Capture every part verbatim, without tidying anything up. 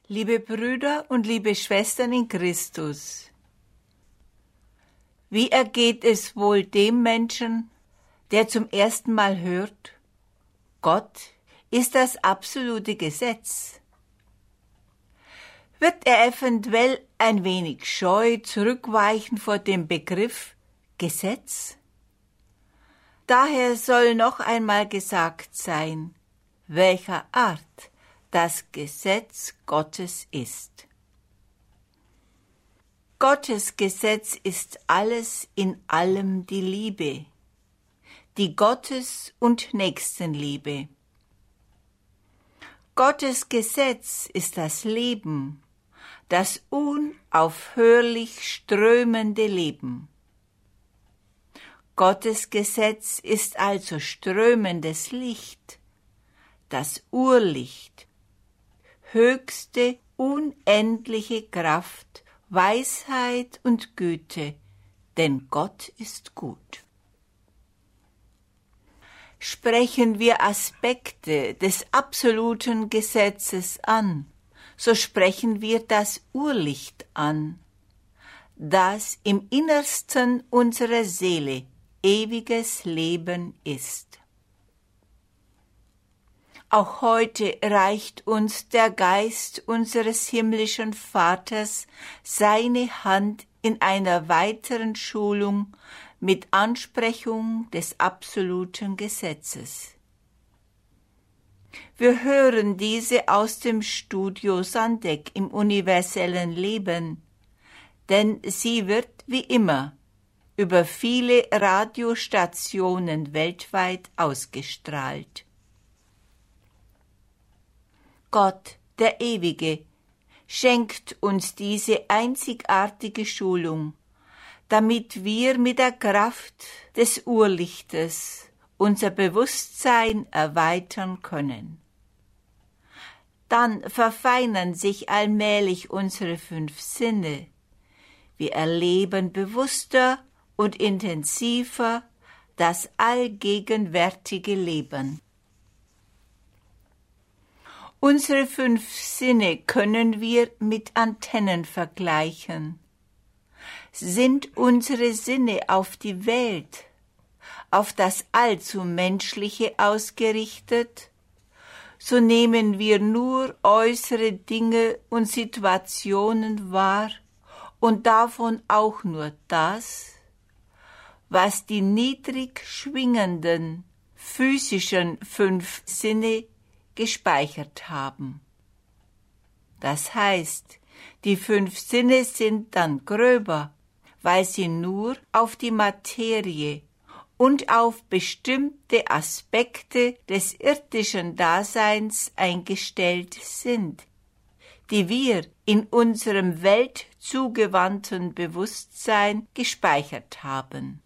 Liebe Brüder und liebe Schwestern in Christus, wie ergeht es wohl dem Menschen, der zum ersten Mal hört, Gott ist das absolute Gesetz? Wird er eventuell ein wenig scheu zurückweichen vor dem Begriff Gesetz? Daher soll noch einmal gesagt sein, welcher Art das Gesetz Gottes ist. Gottes Gesetz ist alles in allem die Liebe, die Gottes- und Nächstenliebe. Gottes Gesetz ist das Leben, das unaufhörlich strömende Leben. Gottes Gesetz ist also strömendes Licht, das Urlicht, höchste, unendliche Kraft, Weisheit und Güte, denn Gott ist gut. Sprechen wir Aspekte des absoluten Gesetzes an, so sprechen wir das Urlicht an, das im Innersten unserer Seele ewiges Leben ist. Auch heute reicht uns der Geist unseres himmlischen Vaters seine Hand in einer weiteren Schulung mit Ansprechung des absoluten Gesetzes. Wir hören diese aus dem Studio Sandeck im universellen Leben, denn sie wird wie immer über viele Radiostationen weltweit ausgestrahlt. Gott, der Ewige, schenkt uns diese einzigartige Schulung, damit wir mit der Kraft des Urlichtes unser Bewusstsein erweitern können. Dann verfeinern sich allmählich unsere fünf Sinne. Wir erleben bewusster und intensiver das allgegenwärtige Leben. Unsere fünf Sinne können wir mit Antennen vergleichen. Sind unsere Sinne auf die Welt, auf das allzu Menschliche ausgerichtet, so nehmen wir nur äußere Dinge und Situationen wahr und davon auch nur das, was die niedrig schwingenden, physischen fünf Sinne gespeichert haben. Das heißt, die fünf Sinne sind dann gröber, weil sie nur auf die Materie und auf bestimmte Aspekte des irdischen Daseins eingestellt sind, die wir in unserem weltzugewandten Bewusstsein gespeichert haben.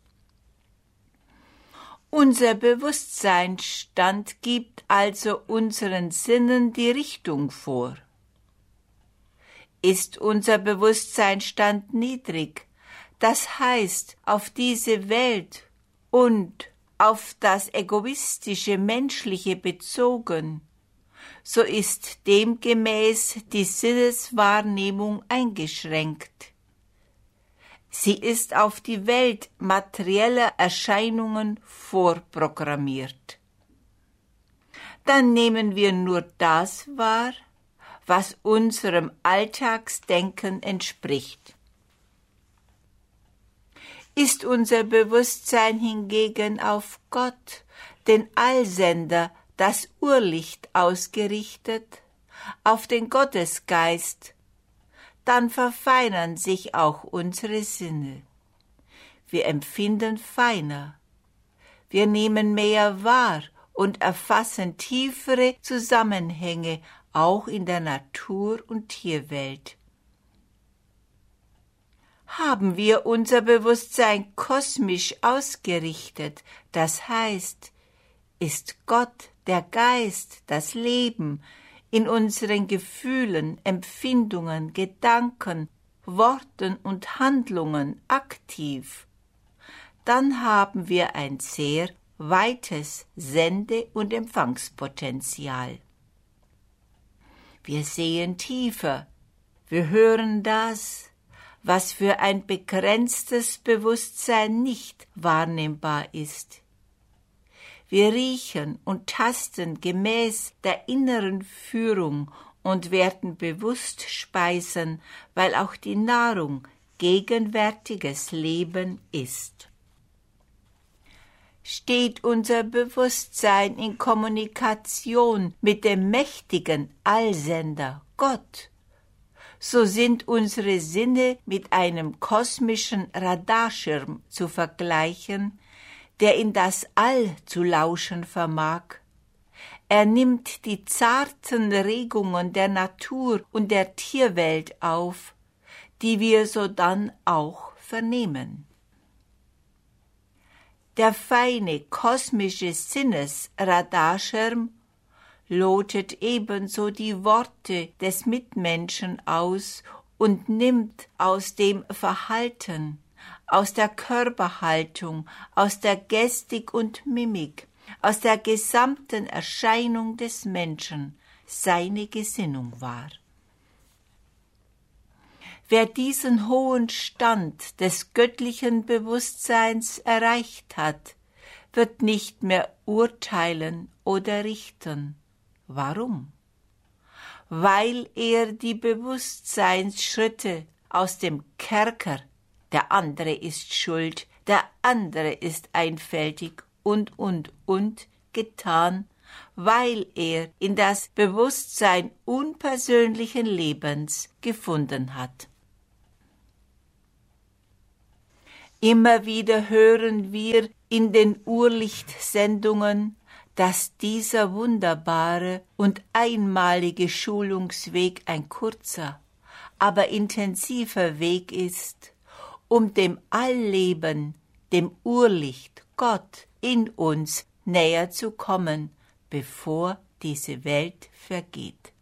Unser Bewusstseinsstand gibt also unseren Sinnen die Richtung vor. Ist unser Bewusstseinsstand niedrig, das heißt auf diese Welt und auf das egoistische Menschliche bezogen, so ist demgemäß die Sinneswahrnehmung eingeschränkt. Sie ist auf die Welt materieller Erscheinungen vorprogrammiert. Dann nehmen wir nur das wahr, was unserem Alltagsdenken entspricht. Ist unser Bewusstsein hingegen auf Gott, den Allsender, das Urlicht ausgerichtet, auf den Gottesgeist, dann verfeinern sich auch unsere Sinne. Wir empfinden feiner. Wir nehmen mehr wahr und erfassen tiefere Zusammenhänge auch in der Natur- und Tierwelt. Haben wir unser Bewusstsein kosmisch ausgerichtet, das heißt, ist Gott, der Geist, das Leben, in unseren Gefühlen, Empfindungen, Gedanken, Worten und Handlungen aktiv, dann haben wir ein sehr weites Sende- und Empfangspotenzial. Wir sehen tiefer. Wir hören das, was für ein begrenztes Bewusstsein nicht wahrnehmbar ist. Wir riechen und tasten gemäß der inneren Führung und werden bewusst speisen, weil auch die Nahrung gegenwärtiges Leben ist. Steht unser Bewusstsein in Kommunikation mit dem mächtigen Allsender Gott, so sind unsere Sinne mit einem kosmischen Radarschirm zu vergleichen, der in das All zu lauschen vermag. Er nimmt die zarten Regungen der Natur und der Tierwelt auf, die wir sodann auch vernehmen. Der feine kosmische Sinnesradarschirm lotet ebenso die Worte des Mitmenschen aus und nimmt aus dem Verhalten, aus der Körperhaltung, aus der Gestik und Mimik, aus der gesamten Erscheinung des Menschen seine Gesinnung wahr. Wer diesen hohen Stand des göttlichen Bewusstseins erreicht hat, wird nicht mehr urteilen oder richten. Warum? Weil er die Bewusstseinsschritte aus dem Kerker, der andere ist schuld, der andere ist einfältig und, und, und getan, weil er in das Bewusstsein unpersönlichen Lebens gefunden hat. Immer wieder hören wir in den Urlichtsendungen, dass dieser wunderbare und einmalige Schulungsweg ein kurzer, aber intensiver Weg ist, um dem Allleben, dem Urlicht, Gott in uns näher zu kommen, bevor diese Welt vergeht.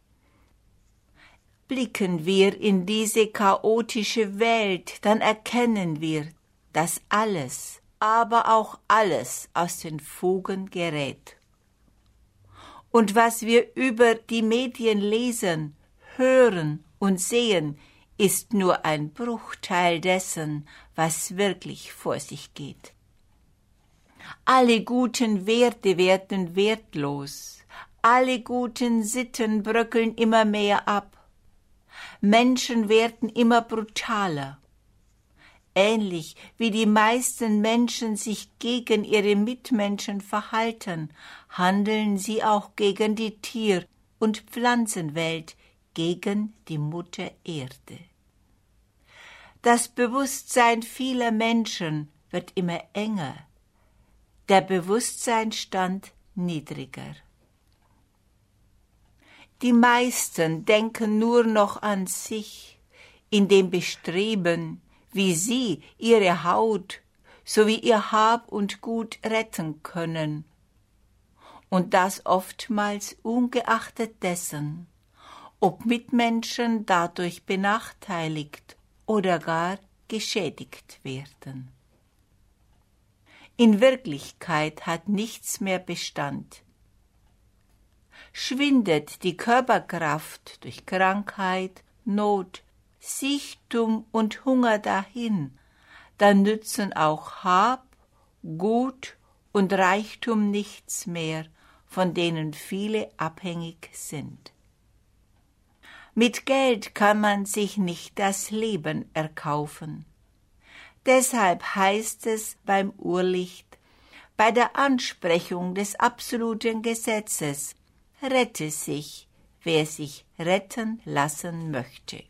Blicken wir in diese chaotische Welt, dann erkennen wir, dass alles, aber auch alles aus den Fugen gerät. Und was wir über die Medien lesen, hören und sehen, ist nur ein Bruchteil dessen, was wirklich vor sich geht. Alle guten Werte werden wertlos, alle guten Sitten bröckeln immer mehr ab. Menschen werden immer brutaler. Ähnlich wie die meisten Menschen sich gegen ihre Mitmenschen verhalten, handeln sie auch gegen die Tier- und Pflanzenwelt, gegen die Mutter Erde. Das Bewusstsein vieler Menschen wird immer enger, der Bewusstseinsstand niedriger. Die meisten denken nur noch an sich, in dem Bestreben, wie sie ihre Haut sowie ihr Hab und Gut retten können. Und das oftmals ungeachtet dessen, ob Mitmenschen dadurch benachteiligt oder gar geschädigt werden. In Wirklichkeit hat nichts mehr Bestand. Schwindet die Körperkraft durch Krankheit, Not, Siechtum und Hunger dahin, dann nützen auch Hab, Gut und Reichtum nichts mehr, von denen viele abhängig sind. Mit Geld kann man sich nicht das Leben erkaufen. Deshalb heißt es beim Urlicht, bei der Ansprechung des absoluten Gesetzes, rette sich, wer sich retten lassen möchte.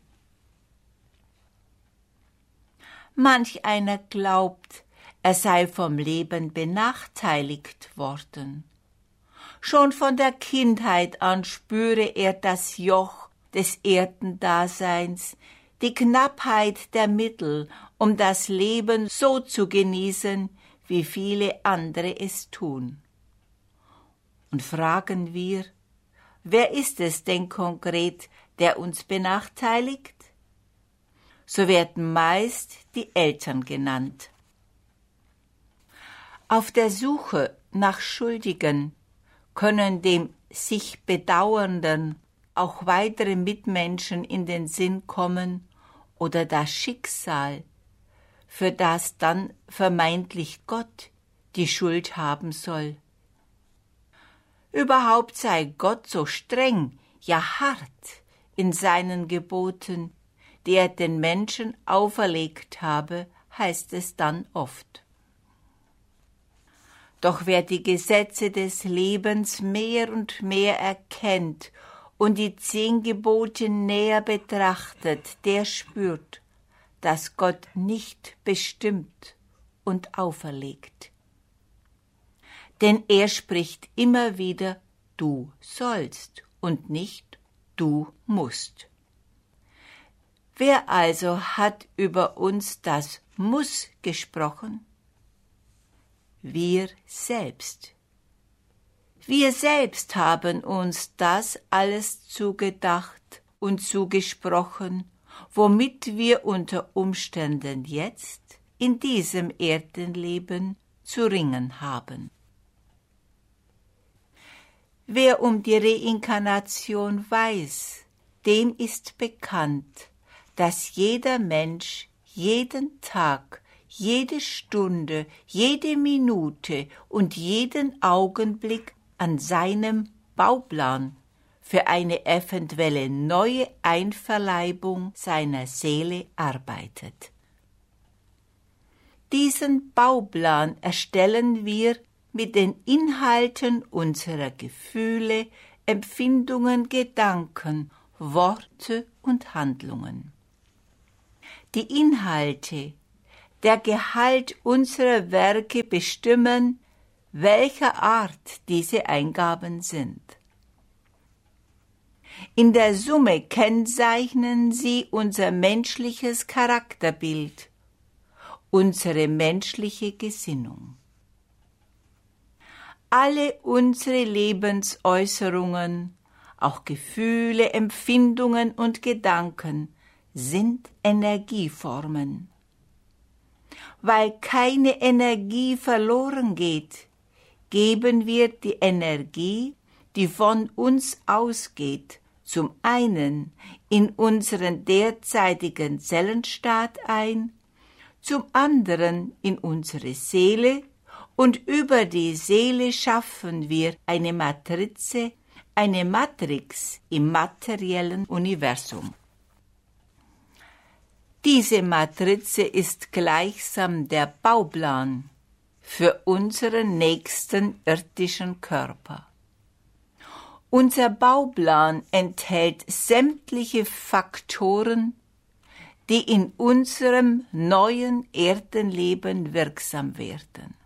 Manch einer glaubt, er sei vom Leben benachteiligt worden. Schon von der Kindheit an spüre er das Joch des Erdendaseins, die Knappheit der Mittel, um das Leben so zu genießen, wie viele andere es tun. Und fragen wir, wer ist es denn konkret, der uns benachteiligt? So werden meist die Eltern genannt. Auf der Suche nach Schuldigen können dem sich Bedauernden auch weitere Mitmenschen in den Sinn kommen oder das Schicksal, für das dann vermeintlich Gott die Schuld haben soll. Überhaupt sei Gott so streng, ja hart in seinen Geboten, die er den Menschen auferlegt habe, heißt es dann oft. Doch wer die Gesetze des Lebens mehr und mehr erkennt und die zehn Gebote näher betrachtet, der spürt, dass Gott nicht bestimmt und auferlegt. Denn er spricht immer wieder, du sollst und nicht du musst. Wer also hat über uns das Muss gesprochen? Wir selbst. Wir selbst haben uns das alles zugedacht und zugesprochen, womit wir unter Umständen jetzt in diesem Erdenleben zu ringen haben. Wer um die Reinkarnation weiß, dem ist bekannt, dass jeder Mensch jeden Tag, jede Stunde, jede Minute und jeden Augenblick an seinem Bauplan für eine eventuelle neue Einverleibung seiner Seele arbeitet. Diesen Bauplan erstellen wir mit den Inhalten unserer Gefühle, Empfindungen, Gedanken, Worte und Handlungen. Die Inhalte, der Gehalt unserer Werke bestimmen, welcher Art diese Eingaben sind. In der Summe kennzeichnen sie unser menschliches Charakterbild, unsere menschliche Gesinnung. Alle unsere Lebensäußerungen, auch Gefühle, Empfindungen und Gedanken sind Energieformen. Weil keine Energie verloren geht, geben wir die Energie, die von uns ausgeht, zum einen in unseren derzeitigen Zellenstaat ein, zum anderen in unsere Seele, und über die Seele schaffen wir eine Matrize, eine Matrix im materiellen Universum. Diese Matrize ist gleichsam der Bauplan für unseren nächsten irdischen Körper. Unser Bauplan enthält sämtliche Faktoren, die in unserem neuen Erdenleben wirksam werden.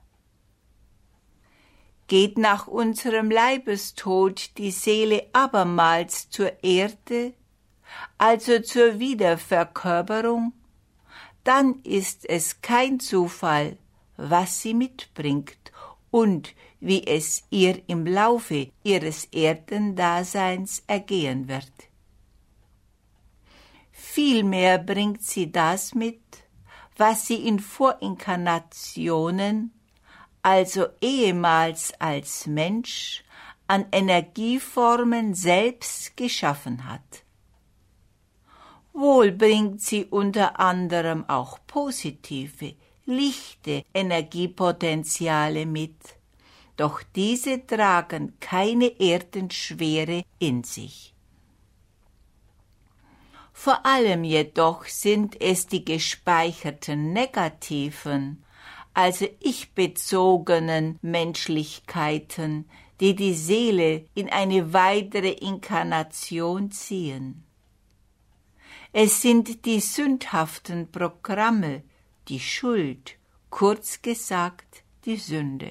Geht nach unserem Leibestod die Seele abermals zur Erde, also zur Wiederverkörperung, dann ist es kein Zufall, was sie mitbringt und wie es ihr im Laufe ihres Erdendaseins ergehen wird. Vielmehr bringt sie das mit, was sie in Vorinkarnationen, also ehemals als Mensch, an Energieformen selbst geschaffen hat. Wohl bringt sie unter anderem auch positive, lichte Energiepotenziale mit, doch diese tragen keine Erdenschwere in sich. Vor allem jedoch sind es die gespeicherten negativen, also ich-bezogenen Menschlichkeiten, die die Seele in eine weitere Inkarnation ziehen. Es sind die sündhaften Programme, die Schuld, kurz gesagt die Sünde.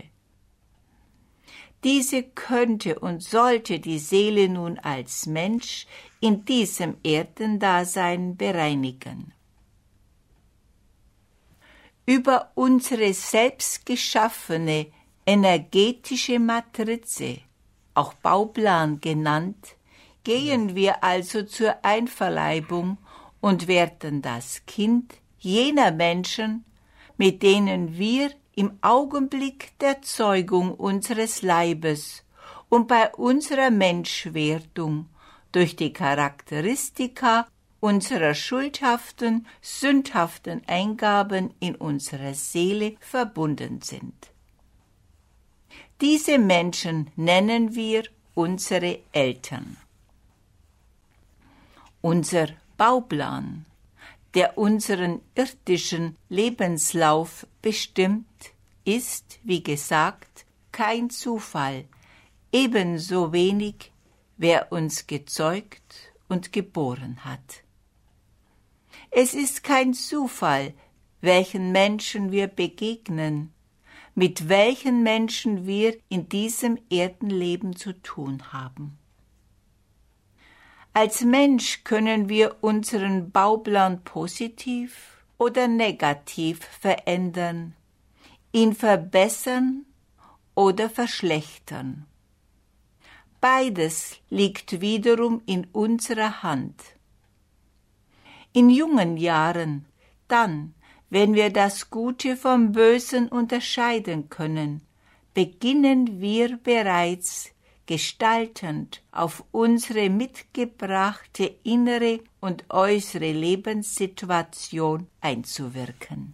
Diese könnte und sollte die Seele nun als Mensch in diesem Erdendasein bereinigen. Über unsere selbstgeschaffene energetische Matrize, auch Bauplan genannt, gehen wir also zur Einverleibung und werden das Kind jener Menschen, mit denen wir im Augenblick der Zeugung unseres Leibes und bei unserer Menschwerdung durch die Charakteristika unserer schuldhaften, sündhaften Eingaben in unserer Seele verbunden sind. Diese Menschen nennen wir unsere Eltern. Unser Bauplan, der unseren irdischen Lebenslauf bestimmt, ist, wie gesagt, kein Zufall, ebenso wenig, wer uns gezeugt und geboren hat. Es ist kein Zufall, welchen Menschen wir begegnen, mit welchen Menschen wir in diesem Erdenleben zu tun haben. Als Mensch können wir unseren Bauplan positiv oder negativ verändern, ihn verbessern oder verschlechtern. Beides liegt wiederum in unserer Hand. In jungen Jahren, dann, wenn wir das Gute vom Bösen unterscheiden können, beginnen wir bereits gestaltend auf unsere mitgebrachte innere und äußere Lebenssituation einzuwirken.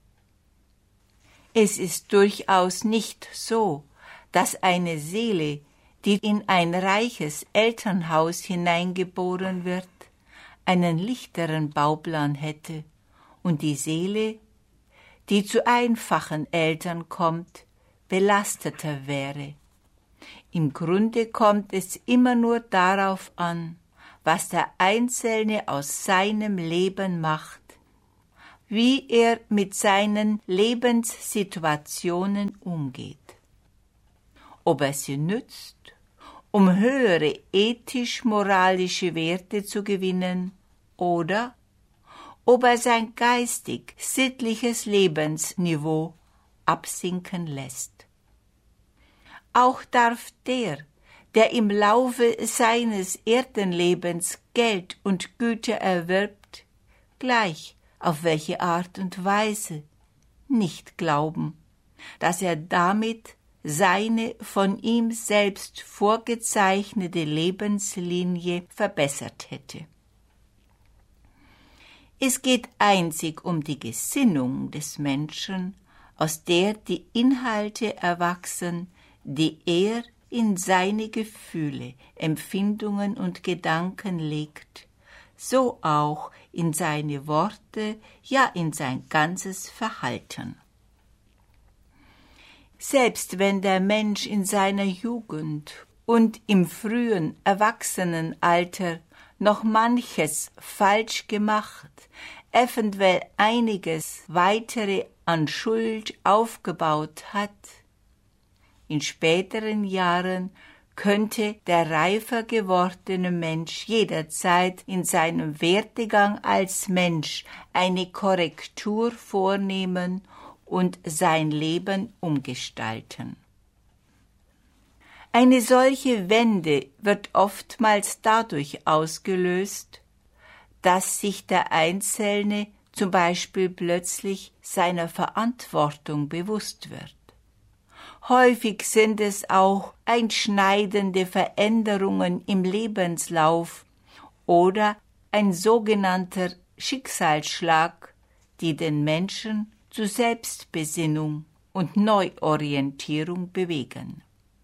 Es ist durchaus nicht so, dass eine Seele, die in ein reiches Elternhaus hineingeboren wird, einen lichteren Bauplan hätte und die Seele, die zu einfachen Eltern kommt, belasteter wäre. Im Grunde kommt es immer nur darauf an, was der Einzelne aus seinem Leben macht, wie er mit seinen Lebenssituationen umgeht. Ob er sie nützt, um höhere ethisch-moralische Werte zu gewinnen, oder ob er sein geistig-sittliches Lebensniveau absinken lässt. Auch darf der, der im Laufe seines Erdenlebens Geld und Güter erwirbt, gleich auf welche Art und Weise, nicht glauben, dass er damit seine von ihm selbst vorgezeichnete Lebenslinie verbessert hätte. Es geht einzig um die Gesinnung des Menschen, aus der die Inhalte erwachsen, die er in seine Gefühle, Empfindungen und Gedanken legt, so auch in seine Worte, ja in sein ganzes Verhalten. Selbst wenn der Mensch in seiner Jugend und im frühen Erwachsenenalter noch manches falsch gemacht, eventuell einiges weitere an Schuld aufgebaut hat, in späteren Jahren könnte der reifer gewordene Mensch jederzeit in seinem Werdegang als Mensch eine Korrektur vornehmen und sein Leben umgestalten. Eine solche Wende wird oftmals dadurch ausgelöst, dass sich der Einzelne zum Beispiel plötzlich seiner Verantwortung bewusst wird. Häufig sind es auch einschneidende Veränderungen im Lebenslauf oder ein sogenannter Schicksalsschlag, die den Menschen zu Selbstbesinnung und Neuorientierung bewegen.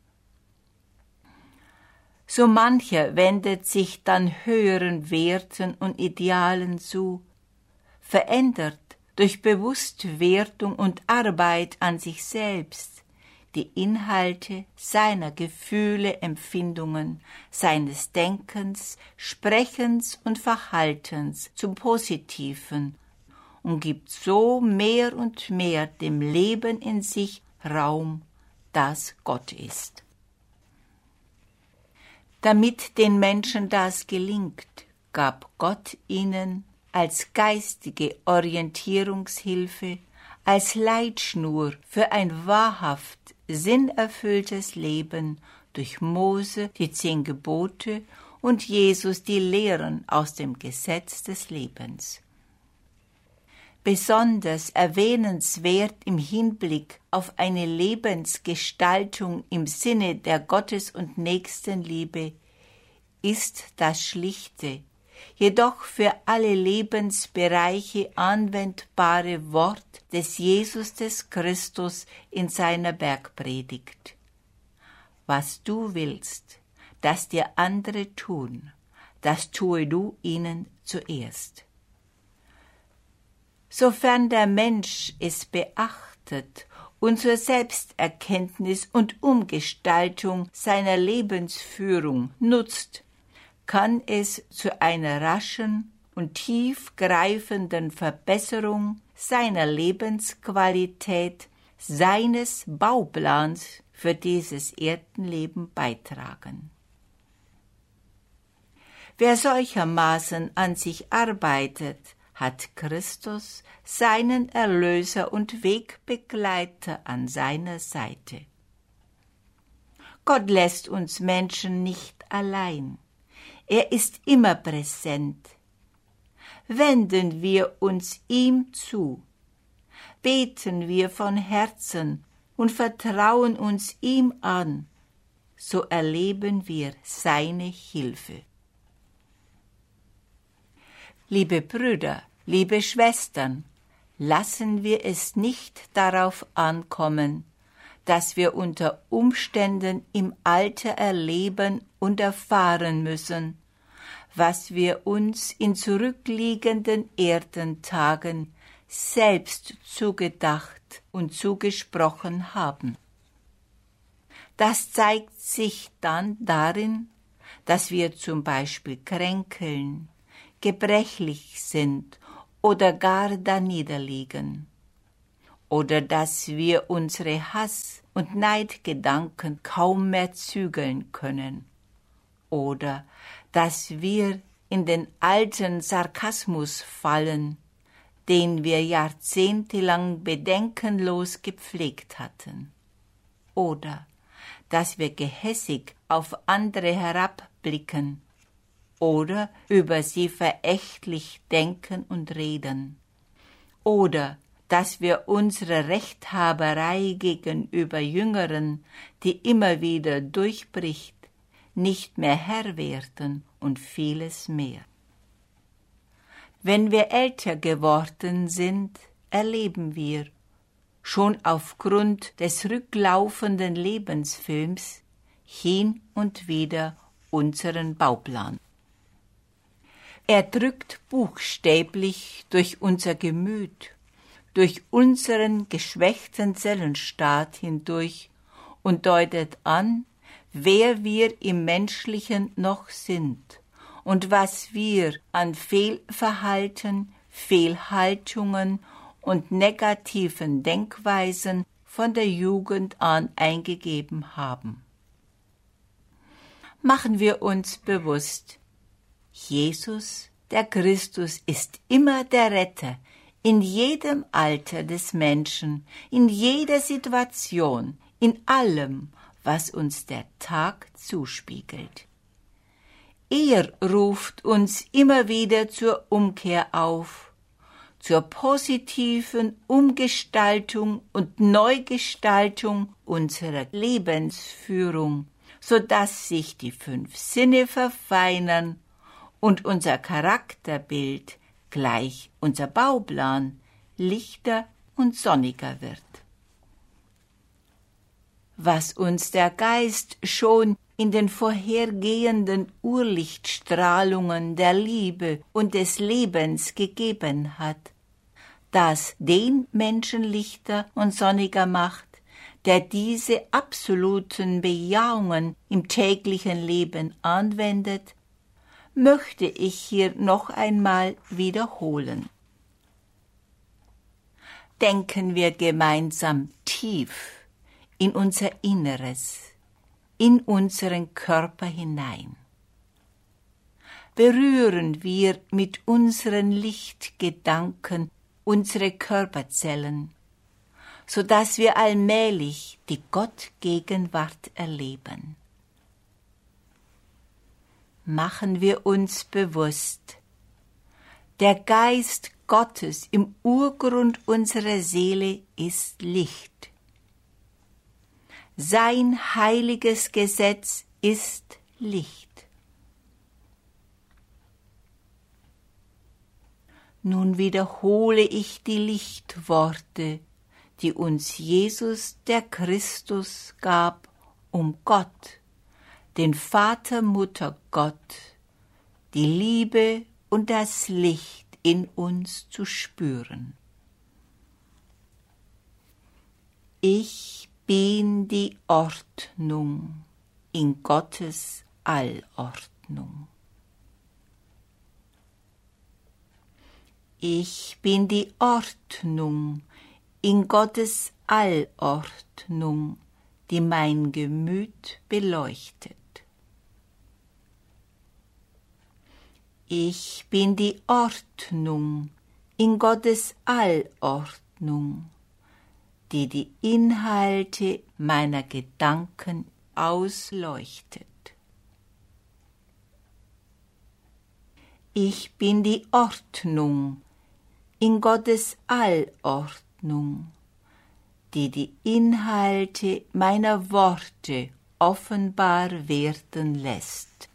So mancher wendet sich dann höheren Werten und Idealen zu, verändert durch Bewusstwerdung und Arbeit an sich selbst die Inhalte seiner Gefühle, Empfindungen, seines Denkens, Sprechens und Verhaltens zum Positiven und gibt so mehr und mehr dem Leben in sich Raum, das Gott ist. Damit den Menschen das gelingt, gab Gott ihnen als geistige Orientierungshilfe, als Leitschnur für ein wahrhaft sinnerfülltes Leben durch Mose die zehn Gebote und Jesus die Lehren aus dem Gesetz des Lebens. Besonders erwähnenswert im Hinblick auf eine Lebensgestaltung im Sinne der Gottes- und Nächstenliebe ist das schlichte, jedoch für alle Lebensbereiche anwendbare Wort des Jesus des Christus in seiner Bergpredigt. Was du willst, dass dir andere tun, das tue du ihnen zuerst. Sofern der Mensch es beachtet und zur Selbsterkenntnis und Umgestaltung seiner Lebensführung nutzt, kann es zu einer raschen und tiefgreifenden Verbesserung seiner Lebensqualität, seines Bauplans für dieses Erdenleben beitragen. Wer solchermaßen an sich arbeitet, hat Christus, seinen Erlöser und Wegbegleiter, an seiner Seite. Gott lässt uns Menschen nicht allein. Er ist immer präsent. Wenden wir uns ihm zu, beten wir von Herzen und vertrauen uns ihm an, so erleben wir seine Hilfe. Liebe Brüder, liebe Schwestern, lassen wir es nicht darauf ankommen, dass wir unter Umständen im Alter erleben und erfahren müssen, was wir uns in zurückliegenden Erdentagen selbst zugedacht und zugesprochen haben. Das zeigt sich dann darin, dass wir zum Beispiel kränkeln, gebrechlich sind oder gar daniederliegen, oder dass wir unsere Hass- und Neidgedanken kaum mehr zügeln können, oder dass wir in den alten Sarkasmus fallen, den wir jahrzehntelang bedenkenlos gepflegt hatten, oder dass wir gehässig auf andere herabblicken oder über sie verächtlich denken und reden, oder dass wir unsere Rechthaberei gegenüber Jüngeren, die immer wieder durchbricht, nicht mehr Herr werden und vieles mehr. Wenn wir älter geworden sind, erleben wir, schon aufgrund des rücklaufenden Lebensfilms, hin und wieder unseren Bauplan. Er drückt buchstäblich durch unser Gemüt, durch unseren geschwächten Zellenstaat hindurch und deutet an, wer wir im Menschlichen noch sind und was wir an Fehlverhalten, Fehlhaltungen und negativen Denkweisen von der Jugend an eingegeben haben. Machen wir uns bewusst, Jesus, der Christus, ist immer der Retter in jedem Alter des Menschen, in jeder Situation, in allem, was uns der Tag zuspiegelt. Er ruft uns immer wieder zur Umkehr auf, zur positiven Umgestaltung und Neugestaltung unserer Lebensführung, sodass sich die fünf Sinne verfeinern und unser Charakterbild, gleich unser Bauplan, lichter und sonniger wird. Was uns der Geist schon in den vorhergehenden Urlichtstrahlungen der Liebe und des Lebens gegeben hat, das den Menschen lichter und sonniger macht, der diese absoluten Bejahungen im täglichen Leben anwendet, möchte ich hier noch einmal wiederholen. Denken wir gemeinsam tief in unser Inneres, in unseren Körper hinein. Berühren wir mit unseren Lichtgedanken unsere Körperzellen, sodass wir allmählich die Gottgegenwart erleben. Machen wir uns bewusst, der Geist Gottes im Urgrund unserer Seele ist Licht. Sein heiliges Gesetz ist Licht. Nun wiederhole ich die Lichtworte, die uns Jesus der Christus gab, um Gott, den Vater, Mutter Gott, die Liebe und das Licht in uns zu spüren. Ich bin die Ordnung in Gottes Allordnung. Ich bin die Ordnung in Gottes Allordnung, die mein Gemüt beleuchtet. Ich bin die Ordnung in Gottes Allordnung, die die Inhalte meiner Gedanken ausleuchtet. Ich bin die Ordnung in Gottes Allordnung, die die Inhalte meiner Worte offenbar werden lässt.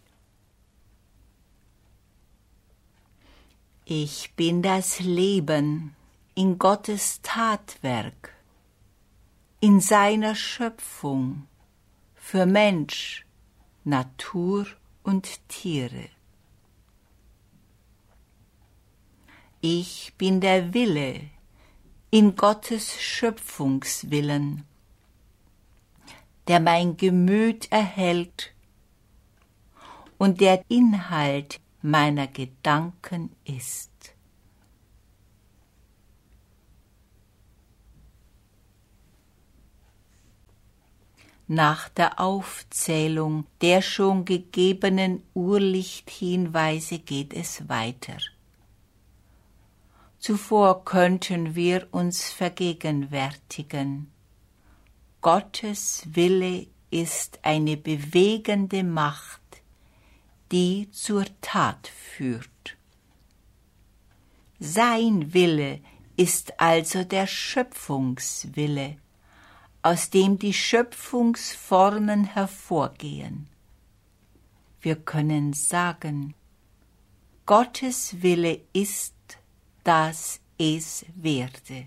Ich bin das Leben in Gottes Tatwerk, in seiner Schöpfung, für Mensch, Natur und Tiere. Ich bin der Wille in Gottes Schöpfungswillen, der mein Gemüt erhält und der Inhalt meiner Gedanken ist. Nach der Aufzählung der schon gegebenen Urlichthinweise geht es weiter. Zuvor könnten wir uns vergegenwärtigen: Gottes Wille ist eine bewegende Macht, die zur Tat führt. Sein Wille ist also der Schöpfungswille, aus dem die Schöpfungsformen hervorgehen. Wir können sagen, Gottes Wille ist, dass es werde.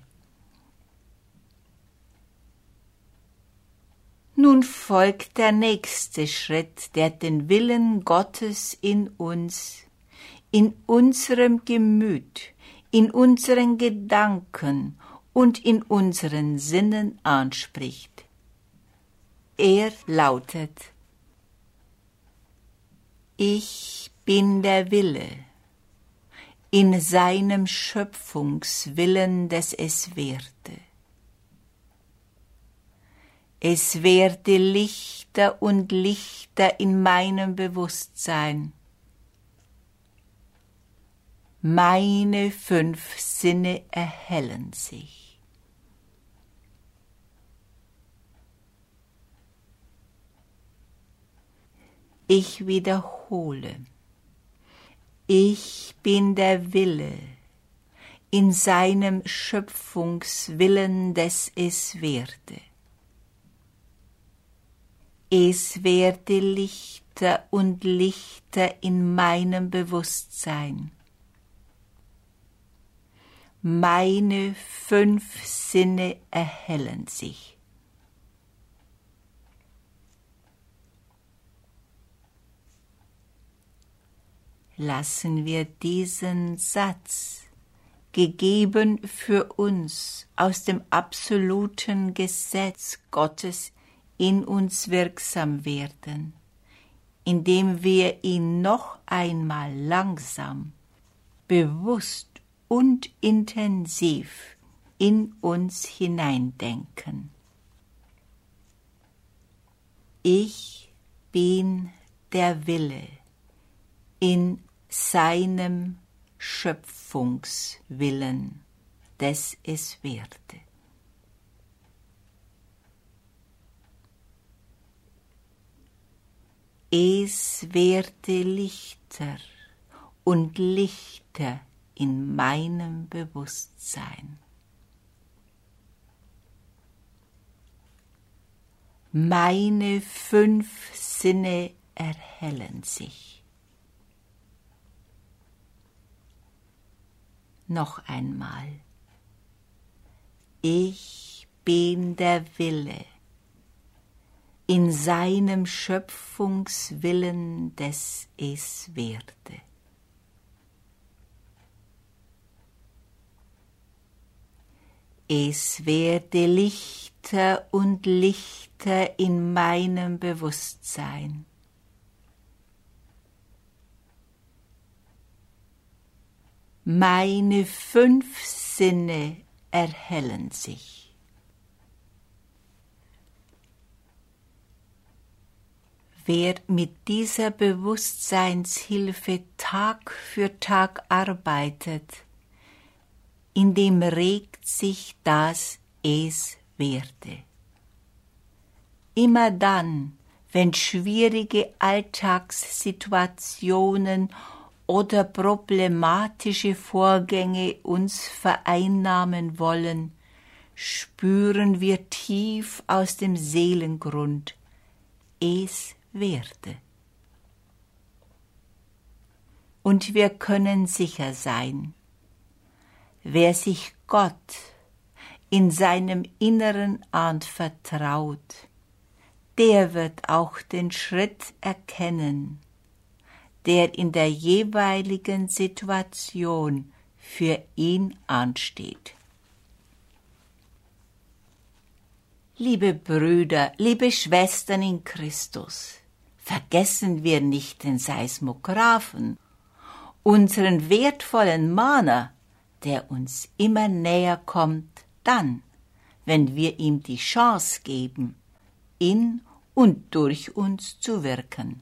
Nun folgt der nächste Schritt, der den Willen Gottes in uns, in unserem Gemüt, in unseren Gedanken und in unseren Sinnen anspricht. Er lautet: Ich bin der Wille in seinem Schöpfungswillen, dass es werde. Es werde lichter und lichter in meinem Bewusstsein. Meine fünf Sinne erhellen sich. Ich wiederhole: Ich bin der Wille in seinem Schöpfungswillen, dass es werde. Es werde lichter und lichter in meinem Bewusstsein. Meine fünf Sinne erhellen sich. Lassen wir diesen Satz, gegeben für uns aus dem absoluten Gesetz Gottes, in uns wirksam werden, indem wir ihn noch einmal langsam, bewusst und intensiv in uns hineindenken. Ich bin der Wille in seinem Schöpfungswillen, dass es werde. Es werde lichter und lichter in meinem Bewusstsein. Meine fünf Sinne erhellen sich. noch einmal. Ich bin der Wille, in seinem Schöpfungswillen des Es werde. Es werde lichter und lichter in meinem Bewusstsein. Meine fünf Sinne erhellen sich. Wer mit dieser Bewusstseinshilfe Tag für Tag arbeitet, in dem regt sich das Es werde. Immer dann, wenn schwierige Alltagssituationen oder problematische Vorgänge uns vereinnahmen wollen, spüren wir tief aus dem Seelengrund, es werde. Und wir können sicher sein, wer sich Gott in seinem Inneren anvertraut, der wird auch den Schritt erkennen, der in der jeweiligen Situation für ihn ansteht. Liebe Brüder, liebe Schwestern in Christus, vergessen wir nicht den Seismographen, unseren wertvollen Mahner, der uns immer näher kommt, dann, wenn wir ihm die Chance geben, in und durch uns zu wirken.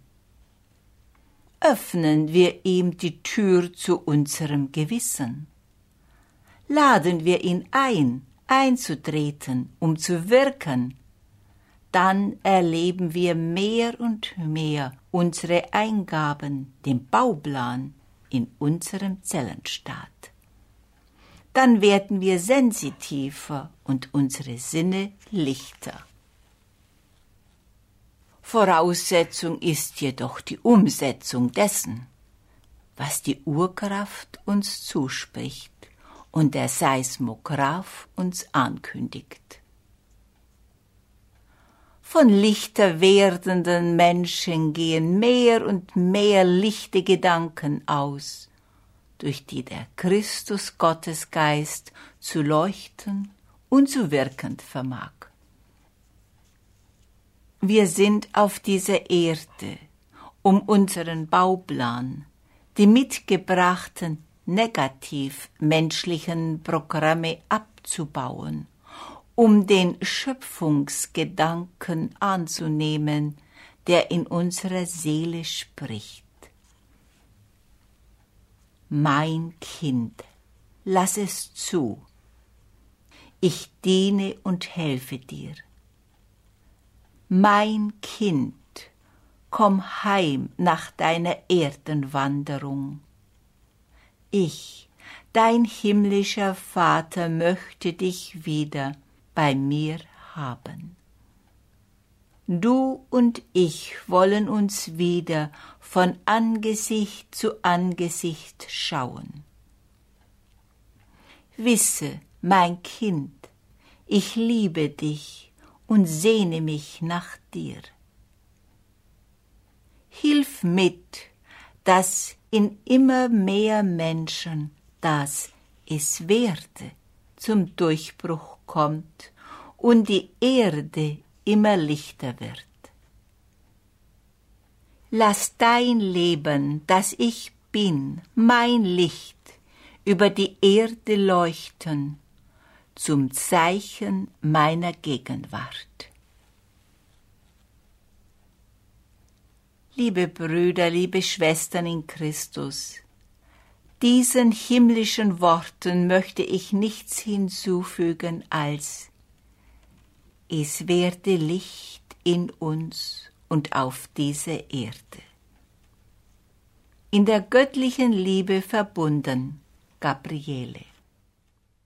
Öffnen wir ihm die Tür zu unserem Gewissen. Laden wir ihn ein, einzutreten, um zu wirken. Dann erleben wir mehr und mehr unsere Eingaben, den Bauplan in unserem Zellenstaat. Dann werden wir sensitiver und unsere Sinne lichter. Voraussetzung ist jedoch die Umsetzung dessen, was die Urkraft uns zuspricht und der Seismograph uns ankündigt. Von lichter werdenden Menschen gehen mehr und mehr lichte Gedanken aus, durch die der Christus Gottesgeist zu leuchten und zu wirken vermag. Wir sind auf dieser Erde, um unseren Bauplan, die mitgebrachten negativ menschlichen Programme abzubauen, um den Schöpfungsgedanken anzunehmen, der in unserer Seele spricht. Mein Kind, lass es zu. Ich diene und helfe dir. Mein Kind, komm heim nach deiner Erdenwanderung. Ich, dein himmlischer Vater, möchte dich wieder bei mir haben. Du und ich wollen uns wieder von Angesicht zu Angesicht schauen. Wisse, mein Kind, ich liebe dich und sehne mich nach dir. Hilf mit, dass in immer mehr Menschen das Es werde zum Durchbruch kommt und die Erde immer lichter wird. Lass dein Leben, das ich bin, mein Licht, über die Erde leuchten, zum Zeichen meiner Gegenwart. Liebe Brüder, liebe Schwestern in Christus, diesen himmlischen Worten möchte ich nichts hinzufügen als: Es werde Licht in uns und auf dieser Erde. In der göttlichen Liebe verbunden, Gabriele.